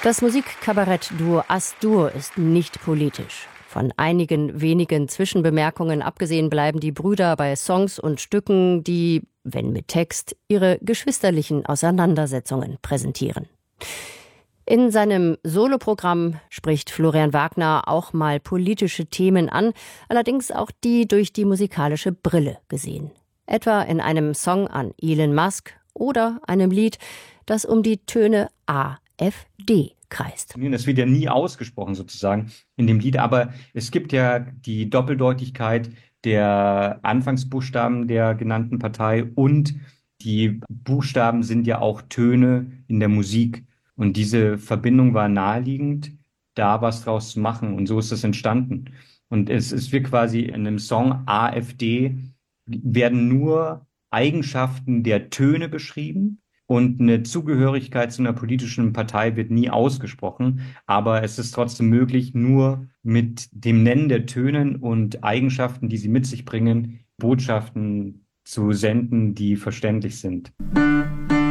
Das Musikkabarett-Duo As-Dur ist nicht politisch. Von einigen wenigen Zwischenbemerkungen abgesehen bleiben die Brüder bei Songs und Stücken, die, wenn mit Text, ihre geschwisterlichen Auseinandersetzungen präsentieren. In seinem Soloprogramm spricht Florian Wagner auch mal politische Themen an, allerdings auch die durch die musikalische Brille gesehen. Etwa in einem Song an Elon Musk oder einem Lied, das um die Töne AfD kreist. Das wird ja nie ausgesprochen sozusagen in dem Lied, aber es gibt ja die Doppeldeutigkeit der Anfangsbuchstaben der genannten Partei und die Buchstaben sind ja auch Töne in der Musik. Und diese Verbindung war naheliegend, da was draus zu machen. Und so ist es entstanden. Und es wird quasi in einem Song AfD werden nur Eigenschaften der Töne beschrieben. Und eine Zugehörigkeit zu einer politischen Partei wird nie ausgesprochen. Aber es ist trotzdem möglich, nur mit dem Nennen der Tönen und Eigenschaften, die sie mit sich bringen, Botschaften zu senden, die verständlich sind.